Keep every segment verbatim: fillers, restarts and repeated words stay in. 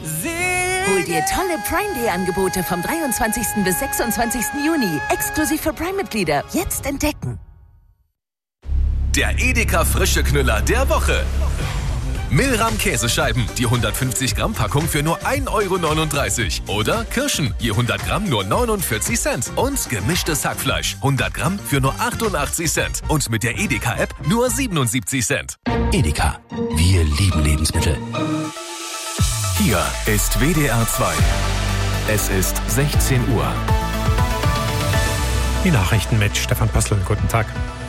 Hol dir tolle Prime Day Angebote vom dreiundzwanzigsten bis sechsundzwanzigsten Juni. Exklusiv für Prime-Mitglieder. Jetzt entdecken. Der Edeka frische Knüller der Woche. Milram Käsescheiben, die hundertfünfzig Gramm Packung für nur ein Euro neununddreißig. Oder Kirschen, je hundert Gramm nur neunundvierzig Cent. Und gemischtes Hackfleisch, hundert Gramm für nur achtundachtzig Cent. Und mit der Edeka-App nur siebenundsiebzig Cent. Edeka, wir lieben Lebensmittel. Hier ist W D R zwei. Es ist sechzehn Uhr. Die Nachrichten mit Stefan Pössl. Guten Tag.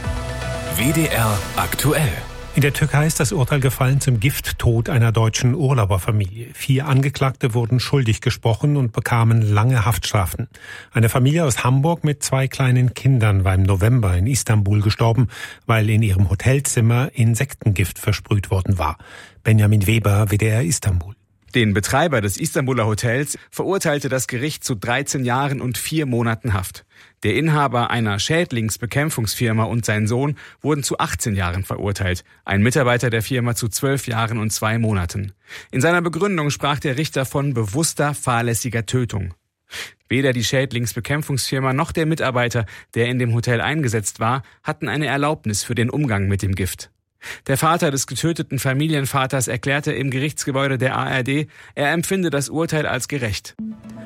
W D R aktuell. In der Türkei ist das Urteil gefallen zum Gifttod einer deutschen Urlauberfamilie. Vier Angeklagte wurden schuldig gesprochen und bekamen lange Haftstrafen. Eine Familie aus Hamburg mit zwei kleinen Kindern war im November in Istanbul gestorben, weil in ihrem Hotelzimmer Insektengift versprüht worden war. Benjamin Weber, W D R Istanbul. Den Betreiber des Istanbuler Hotels verurteilte das Gericht zu dreizehn Jahren und vier Monaten Haft. Der Inhaber einer Schädlingsbekämpfungsfirma und sein Sohn wurden zu achtzehn Jahren verurteilt, ein Mitarbeiter der Firma zu zwölf Jahren und zwei Monaten. In seiner Begründung sprach der Richter von bewusster, fahrlässiger Tötung. Weder die Schädlingsbekämpfungsfirma noch der Mitarbeiter, der in dem Hotel eingesetzt war, hatten eine Erlaubnis für den Umgang mit dem Gift. Der Vater des getöteten Familienvaters erklärte im Gerichtsgebäude der A R D, er empfinde das Urteil als gerecht.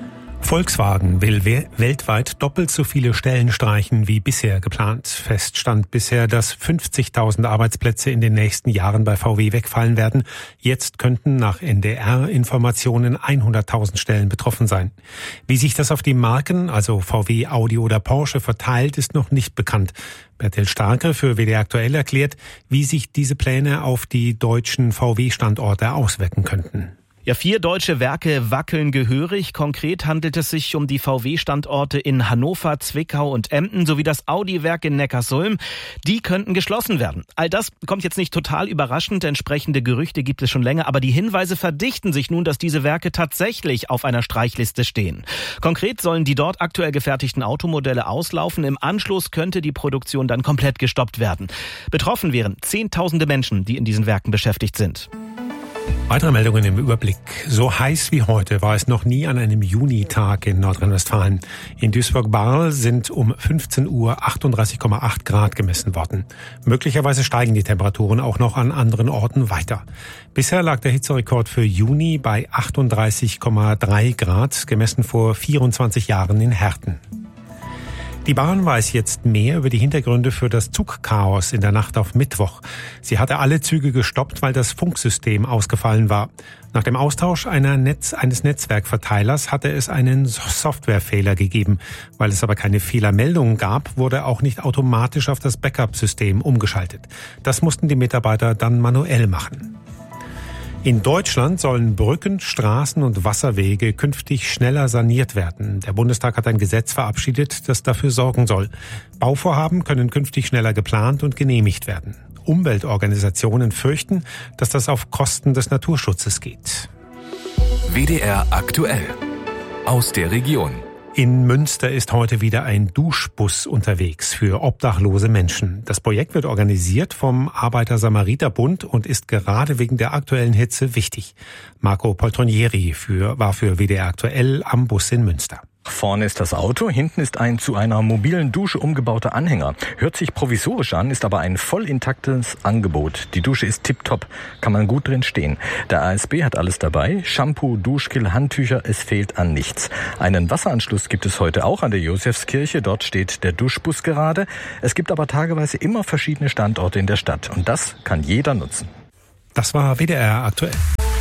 Volkswagen will we- weltweit doppelt so viele Stellen streichen wie bisher geplant. Fest stand bisher, dass fünfzigtausend Arbeitsplätze in den nächsten Jahren bei V W wegfallen werden. Jetzt könnten nach N D R-Informationen hunderttausend Stellen betroffen sein. Wie sich das auf die Marken, also V W, Audi oder Porsche, verteilt, ist noch nicht bekannt. Bertel Starke für W D R aktuell erklärt, wie sich diese Pläne auf die deutschen V W-Standorte auswirken könnten. Ja, vier deutsche Werke wackeln gehörig. Konkret handelt es sich um die V W-Standorte in Hannover, Zwickau und Emden sowie das Audi-Werk in Neckarsulm. Die könnten geschlossen werden. All das kommt jetzt nicht total überraschend. Entsprechende Gerüchte gibt es schon länger. Aber die Hinweise verdichten sich nun, dass diese Werke tatsächlich auf einer Streichliste stehen. Konkret sollen die dort aktuell gefertigten Automodelle auslaufen. Im Anschluss könnte die Produktion dann komplett gestoppt werden. Betroffen wären Zehntausende Menschen, die in diesen Werken beschäftigt sind. Weitere Meldungen im Überblick. So heiß wie heute war es noch nie an einem Junitag in Nordrhein-Westfalen. In Duisburg-Barl sind um fünfzehn Uhr achtunddreißig Komma acht Grad gemessen worden. Möglicherweise steigen die Temperaturen auch noch an anderen Orten weiter. Bisher lag der Hitzerekord für Juni bei achtunddreißig Komma drei Grad, gemessen vor vierundzwanzig Jahren in Herten. Die Bahn weiß jetzt mehr über die Hintergründe für das Zugchaos in der Nacht auf Mittwoch. Sie hatte alle Züge gestoppt, weil das Funksystem ausgefallen war. Nach dem Austausch einer Netz, eines Netzwerkverteilers hatte es einen Softwarefehler gegeben. Weil es aber keine Fehlermeldungen gab, wurde auch nicht automatisch auf das Backup-System umgeschaltet. Das mussten die Mitarbeiter dann manuell machen. In Deutschland sollen Brücken, Straßen und Wasserwege künftig schneller saniert werden. Der Bundestag hat ein Gesetz verabschiedet, das dafür sorgen soll. Bauvorhaben können künftig schneller geplant und genehmigt werden. Umweltorganisationen fürchten, dass das auf Kosten des Naturschutzes geht. W D R aktuell. Aus der Region. In Münster ist heute wieder ein Duschbus unterwegs für obdachlose Menschen. Das Projekt wird organisiert vom Arbeiter-Samariter-Bund und ist gerade wegen der aktuellen Hitze wichtig. Marco Poltronieri für, war für W D R aktuell am Bus in Münster. Vorne ist das Auto, hinten ist ein zu einer mobilen Dusche umgebauter Anhänger. Hört sich provisorisch an, ist aber ein voll intaktes Angebot. Die Dusche ist tipptopp, kann man gut drin stehen. Der A S B hat alles dabei, Shampoo, Duschgel, Handtücher, es fehlt an nichts. Einen Wasseranschluss gibt es heute auch an der Josefskirche, dort steht der Duschbus gerade. Es gibt aber tageweise immer verschiedene Standorte in der Stadt und das kann jeder nutzen. Das war W D R aktuell.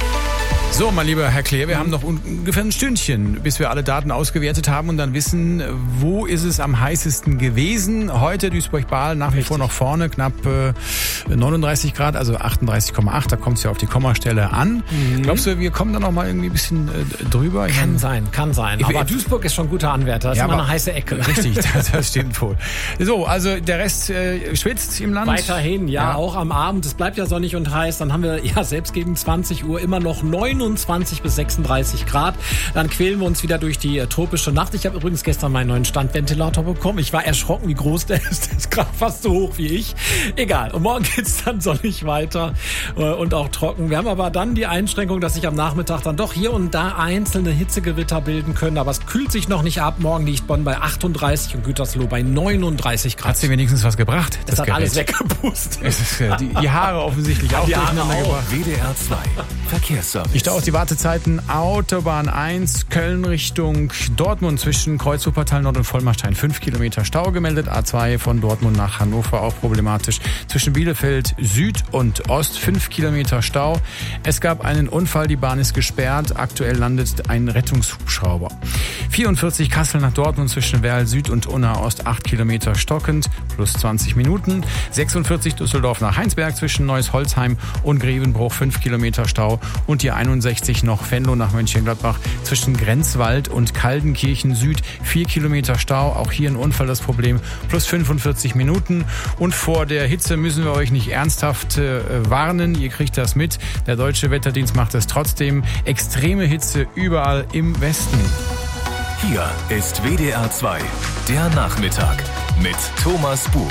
So, mein lieber Herr Kleer, wir haben noch ungefähr ein Stündchen, bis wir alle Daten ausgewertet haben und dann wissen, wo ist es am heißesten gewesen. Heute Duisburg-Bahl nach wie vor noch vorne, knapp äh, neununddreißig Grad, also achtunddreißig Komma acht, da kommt es ja auf die Kommastelle an. Mhm. Glaubst du, wir kommen da noch mal irgendwie ein bisschen äh, drüber? Ich kann mein, sein, kann sein. Aber Duisburg ist schon ein guter Anwärter, das ja, ist immer eine heiße Ecke. Richtig, das, das stimmt wohl. So, also der Rest äh, schwitzt im Land. Weiterhin, ja, ja, auch am Abend. Es bleibt ja sonnig und heiß. Dann haben wir ja selbst gegen zwanzig Uhr immer noch neununddreißig einundzwanzig bis sechsunddreißig Grad. Dann quälen wir uns wieder durch die äh, tropische Nacht. Ich habe übrigens gestern meinen neuen Standventilator bekommen. Ich war erschrocken, wie groß der ist. Der ist gerade fast so hoch wie ich. Egal. Und morgen geht's dann sonnig weiter äh, und auch trocken. Wir haben aber dann die Einschränkung, dass sich am Nachmittag dann doch hier und da einzelne Hitzegewitter bilden können. Aber es kühlt sich noch nicht ab. Morgen liegt Bonn bei achtunddreißig und Gütersloh bei neununddreißig Grad. Hat dir wenigstens was gebracht? Das, das hat Gerät. alles weggepustet. Es ist, äh, die, die Haare offensichtlich auch die durcheinander Haare auch. gebracht. W D R zwei Verkehrsservice. Ich staue aus die Wartezeiten. Autobahn eins, Köln Richtung Dortmund zwischen Kreuz Wuppertal Nord und Vollmarstein. fünf Kilometer Stau gemeldet. A zwei von Dortmund nach Hannover auch problematisch. Zwischen Bielefeld Süd und Ost fünf Kilometer Stau. Es gab einen Unfall, die Bahn ist gesperrt. Aktuell landet ein Rettungshubschrauber. vierundvierzig Kassel nach Dortmund zwischen Werl Süd und Unna Ost acht Kilometer stockend, plus zwanzig Minuten. sechsundvierzig Düsseldorf nach Heinsberg zwischen Neuss Holzheim und Grevenbruch fünf Kilometer Stau. Und die einundsechzig noch Venlo nach Mönchengladbach zwischen Grenzwald und Kaldenkirchen Süd vier Kilometer Stau. Auch hier ein Unfall das Problem, plus fünfundvierzig Minuten. Und vor der Hitze müssen wir euch nicht ernsthaft äh, warnen. Ihr kriegt das mit. Der Deutsche Wetterdienst macht es trotzdem. Extreme Hitze überall im Westen. Hier ist W D R zwei, der Nachmittag mit Thomas Bug.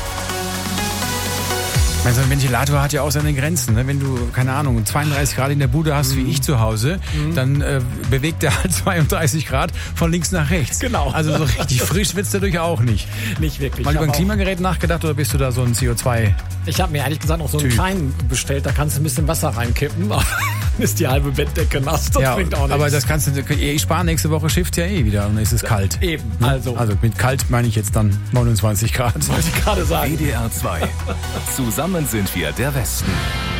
Also ein Ventilator hat ja auch seine Grenzen. Ne? Wenn du, keine Ahnung, zweiunddreißig Grad in der Bude hast, mhm. wie ich zu Hause, mhm. dann äh, bewegt der halt zweiunddreißig Grad von links nach rechts. Genau. Also so richtig frisch wird's dadurch auch nicht. Nicht wirklich. Mal über ein Klimagerät nachgedacht oder bist du da so ein C O zwei? Ich habe mir ehrlich gesagt noch so einen Typ. kleinen bestellt, da kannst du ein bisschen Wasser reinkippen. Ist die halbe Bettdecke nass, das ja, bringt auch nichts. Aber das kannst du, ich spare nächste Woche Shift ja eh wieder und es ist kalt. Eben, also. Also mit kalt meine ich jetzt dann neunundzwanzig Grad. Wollte ich gerade sagen. W D R zwei. Zusammen sind wir der Westen.